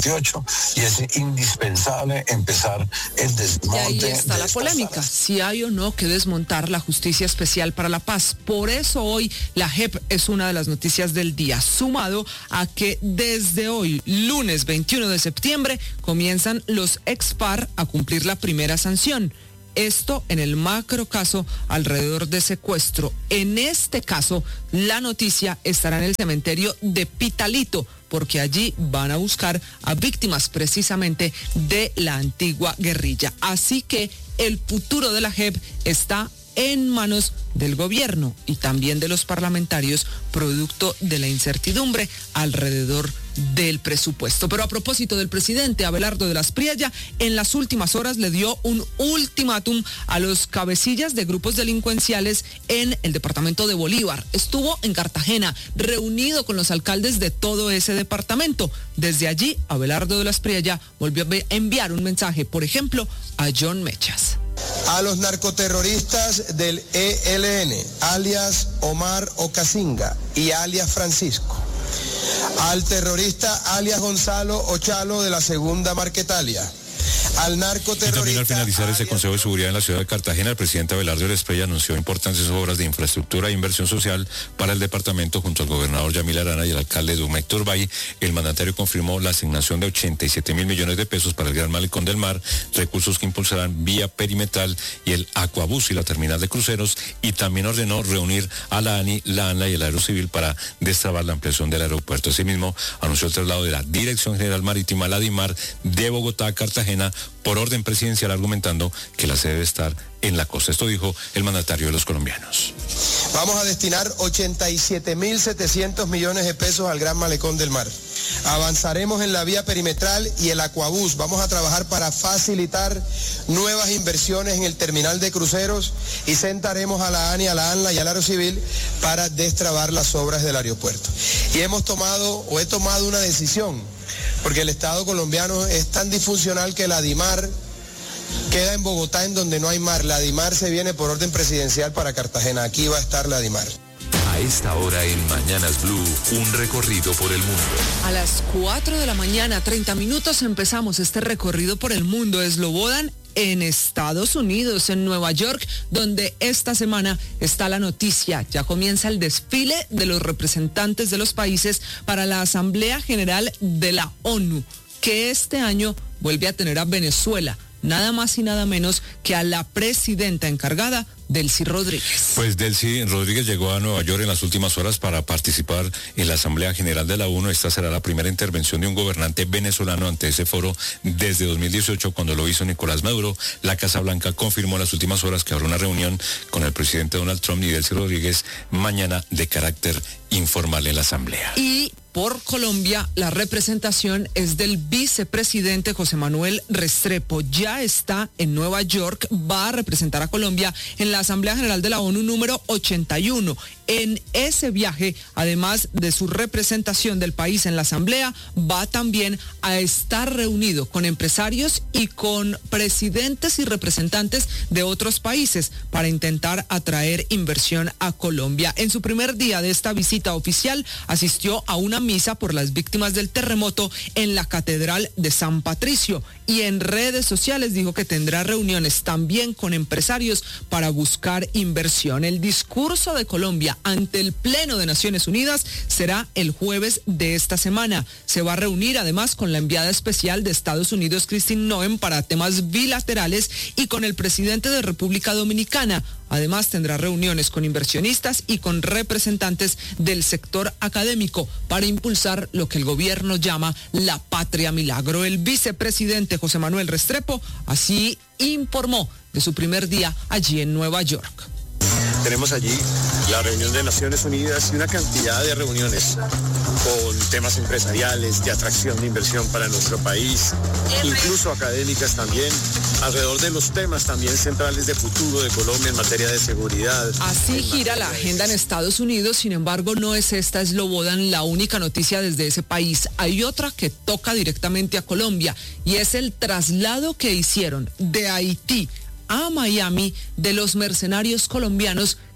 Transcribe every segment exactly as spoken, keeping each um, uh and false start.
y es indispensable empezar el desmonte. Y ahí está de la polémica, salas. si hay o no que desmontar la Justicia Especial para la Paz. Por eso hoy la J E P es una de las noticias del día, sumado a que desde hoy, lunes veintiuno de septiembre, comienzan los ex-FARC a cumplir la primera sanción. Esto en el macro caso alrededor de secuestro. En este caso, la noticia estará en el cementerio de Pitalito, porque allí van a buscar a víctimas precisamente de la antigua guerrilla. Así que el futuro de la J E P está en manos del gobierno y también de los parlamentarios, producto de la incertidumbre alrededor del presupuesto. Pero a propósito del presidente, Abelardo de las Priella, en las últimas horas le dio un ultimátum a los cabecillas de grupos delincuenciales en el departamento de Bolívar. Estuvo en Cartagena, reunido con los alcaldes de todo ese departamento. Desde allí, Abelardo de las Priella volvió a enviar un mensaje, por ejemplo, a John Mechas. A los narcoterroristas del E L N, alias Omar Ocasinga y alias Francisco. Al terrorista alias Gonzalo Ochalo de la Segunda Marquetalia. Al narcoterrorista. Y también al finalizar ese Consejo de Seguridad en la ciudad de Cartagena, el presidente Abelardo de la Espriella anunció importantes obras de infraestructura e inversión social para el departamento junto al gobernador Yamil Arana y el alcalde Dumec Turbay. El mandatario confirmó la asignación de ochenta y siete mil millones de pesos para el Gran Malecón del Mar, recursos que impulsarán vía perimetral y el Aquabús y la terminal de cruceros, y también ordenó reunir a la ANI, la ANLA y el Aerocivil para destrabar la ampliación del aeropuerto. Asimismo, anunció el traslado de la Dirección General Marítima, la DIMAR, de Bogotá a Cartagena por orden presidencial, argumentando que la sede debe estar en la costa. Esto dijo el mandatario de los colombianos. Vamos a destinar ochenta y siete mil setecientos millones de pesos al Gran Malecón del Mar. Avanzaremos en la vía perimetral y el Aquabús. Vamos a trabajar para facilitar nuevas inversiones en el terminal de cruceros y sentaremos a la ANI, a la ANLA y al Aerocivil para destrabar las obras del aeropuerto. Y hemos tomado, o he tomado una decisión, porque el Estado colombiano es tan disfuncional que la DIMAR queda en Bogotá, en donde no hay mar. La DIMAR se viene por orden presidencial para Cartagena. Aquí va a estar la DIMAR. A esta hora en Mañanas Blue, un recorrido por el mundo. A las cuatro de la mañana, treinta minutos, empezamos este recorrido por el mundo. Slobodan en Estados Unidos, en Nueva York, donde esta semana está la noticia. Ya comienza el desfile de los representantes de los países para la Asamblea General de la ONU, que este año vuelve a tener a Venezuela, nada más y nada menos que a la presidenta encargada, Delcy Rodríguez. Pues Delcy Rodríguez llegó a Nueva York en las últimas horas para participar en la Asamblea General de la ONU. Esta será la primera intervención de un gobernante venezolano ante ese foro desde dos mil dieciocho, cuando lo hizo Nicolás Maduro. La Casa Blanca confirmó en las últimas horas que habrá una reunión con el presidente Donald Trump y Delcy Rodríguez mañana de carácter informal en la Asamblea. Y por Colombia, la representación es del vicepresidente José Manuel Restrepo. Ya está en Nueva York, va a representar a Colombia en la Asamblea General de la ONU número ochenta y uno. En ese viaje, además de su representación del país en la Asamblea, va también a estar reunido con empresarios y con presidentes y representantes de otros países para intentar atraer inversión a Colombia. En su primer día de esta visita oficial, asistió a una misa por las víctimas del terremoto en la Catedral de San Patricio, y en redes sociales dijo que tendrá reuniones también con empresarios para buscar inversión. El discurso de Colombia ante el Pleno de Naciones Unidas será el jueves de esta semana. Se va a reunir además con la enviada especial de Estados Unidos, Christine Noem, para temas bilaterales, y con el presidente de República Dominicana. Además, tendrá reuniones con inversionistas y con representantes del sector académico para impulsar lo que el gobierno llama la patria milagro. El vicepresidente José Manuel Restrepo así informó de su primer día allí en Nueva York. Tenemos allí la reunión de Naciones Unidas y una cantidad de reuniones con temas empresariales, de atracción de inversión para nuestro país, incluso académicas también, alrededor de los temas también centrales de futuro de Colombia en materia de seguridad. Así gira la agenda en Estados Unidos. Sin embargo, no es esta Slobodan la única noticia desde ese país. Hay otra que toca directamente a Colombia, y es el traslado que hicieron de Haití a Miami de los mercenarios colombianos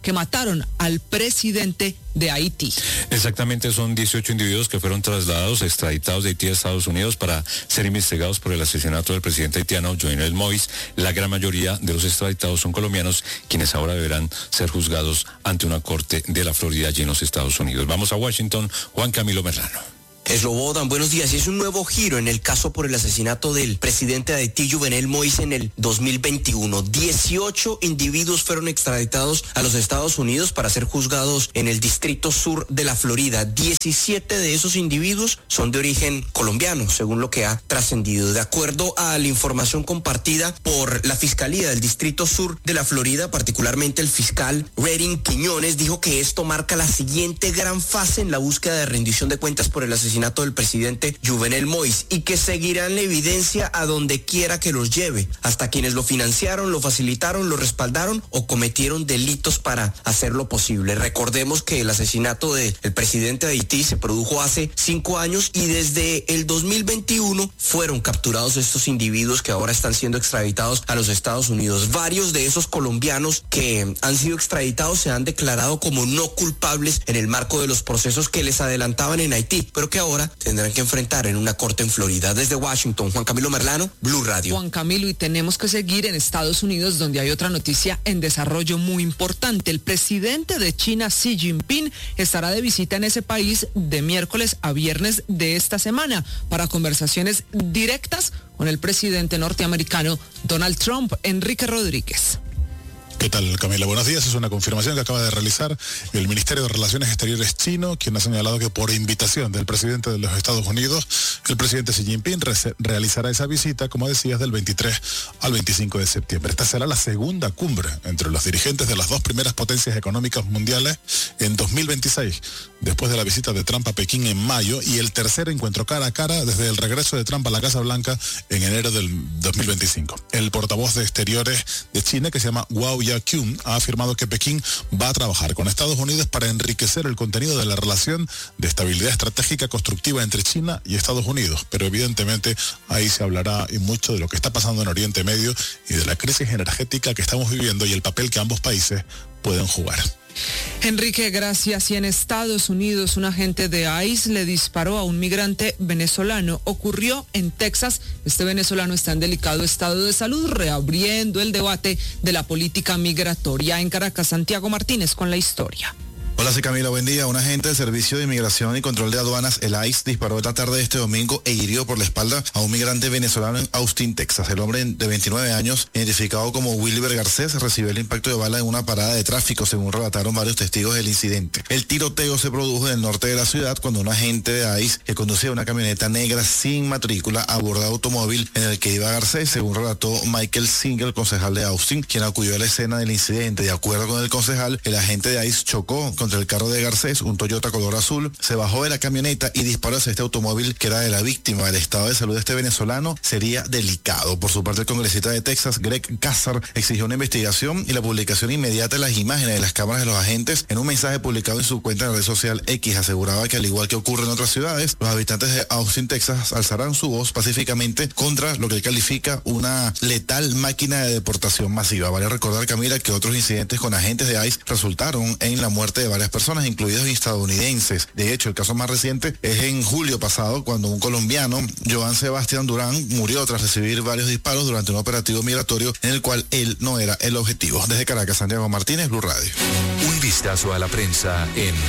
que mataron al presidente de Haití. Exactamente, son dieciocho individuos que fueron trasladados, extraditados de Haití a Estados Unidos para ser investigados por el asesinato del presidente haitiano Jovenel Moïse. La gran mayoría de los extraditados son colombianos, quienes ahora deberán ser juzgados ante una corte de la Florida allí en los Estados Unidos. Vamos a Washington, Juan Camilo Merlano. Slobodan, buenos días. Y es un nuevo giro en el caso por el asesinato del presidente de Haití, Jovenel Moïse, en el dos mil veintiuno. dieciocho individuos fueron extraditados a los Estados Unidos para ser juzgados en el Distrito Sur de la Florida. diecisiete de esos individuos son de origen colombiano, según lo que ha trascendido. De acuerdo a la información compartida por la Fiscalía del Distrito Sur de la Florida, particularmente el fiscal Redding Quiñones, dijo que esto marca la siguiente gran fase en la búsqueda de rendición de cuentas por el asesinato del presidente Jovenel Moïse y que seguirán la evidencia a donde quiera que los lleve, hasta quienes lo financiaron, lo facilitaron, lo respaldaron o cometieron delitos para hacerlo posible. Recordemos que el asesinato del presidente de Haití se produjo hace cinco años y desde el dos mil veintiuno fueron capturados estos individuos que ahora están siendo extraditados a los Estados Unidos. Varios de esos colombianos que han sido extraditados se han declarado como no culpables en el marco de los procesos que les adelantaban en Haití, pero que ahora tendrán que enfrentar en una corte en Florida. Desde Washington, Juan Camilo Merlano, Blue Radio. Juan Camilo, y tenemos que seguir en Estados Unidos, donde hay otra noticia en desarrollo muy importante. El presidente de China, Xi Jinping, estará de visita en ese país de miércoles a viernes de esta semana para conversaciones directas con el presidente norteamericano Donald Trump. Enrique Rodríguez. ¿Qué tal, Camila? Buenos días. Es una confirmación que acaba de realizar el Ministerio de Relaciones Exteriores chino, quien ha señalado que por invitación del presidente de los Estados Unidos, el presidente Xi Jinping re- realizará esa visita, como decías, del veintitrés al veinticinco de septiembre. Esta será la segunda cumbre entre los dirigentes de las dos primeras potencias económicas mundiales en dos mil veintiséis, después de la visita de Trump a Pekín en mayo, y el tercer encuentro cara a cara desde el regreso de Trump a la Casa Blanca en enero del dos mil veinticinco. El portavoz de Exteriores de China, que se llama Guo Yaqiun, ha afirmado que Pekín va a trabajar con Estados Unidos para enriquecer el contenido de la relación de estabilidad estratégica constructiva entre China y Estados Unidos, pero evidentemente ahí se hablará y mucho de lo que está pasando en Oriente Medio y de la crisis energética que estamos viviendo y el papel que ambos países pueden jugar. Enrique, gracias. Y en Estados Unidos, un agente de ICE le disparó a un migrante venezolano. Ocurrió en Texas. Este venezolano está en delicado estado de salud, reabriendo el debate de la política migratoria. En Caracas, Santiago Martínez con la historia. Hola, soy Camila, buen día. Un agente del Servicio de Inmigración y Control de Aduanas, el ICE, disparó esta tarde de este domingo e hirió por la espalda a un migrante venezolano en Austin, Texas. El hombre de veintinueve años, identificado como Wilber Garcés, recibió el impacto de bala en una parada de tráfico, según relataron varios testigos del incidente. El tiroteo se produjo en el norte de la ciudad cuando un agente de ICE, que conducía una camioneta negra sin matrícula, abordó el automóvil en el que iba Garcés, según relató Michael Singer, concejal de Austin, quien acudió a la escena del incidente. De acuerdo con el concejal, el agente de ICE chocó contra el carro de Garcés, un Toyota color azul, se bajó de la camioneta y disparó hacia este automóvil que era de la víctima. El estado de salud de este venezolano sería delicado. Por su parte, el congresista de Texas, Greg Casar, exigió una investigación y la publicación inmediata de las imágenes de las cámaras de los agentes. En un mensaje publicado en su cuenta de la red social X, aseguraba que, al igual que ocurre en otras ciudades, los habitantes de Austin, Texas, alzarán su voz pacíficamente contra lo que él califica una letal máquina de deportación masiva. Vale recordar, Camila, que otros incidentes con agentes de ICE resultaron en la muerte de varias personas, incluidos estadounidenses. De hecho, el caso más reciente es en julio pasado, cuando un colombiano, Joan Sebastián Durán, murió tras recibir varios disparos durante un operativo migratorio en el cual él no era el objetivo. Desde Caracas, Santiago Martínez, Blue Radio. Un vistazo a la prensa en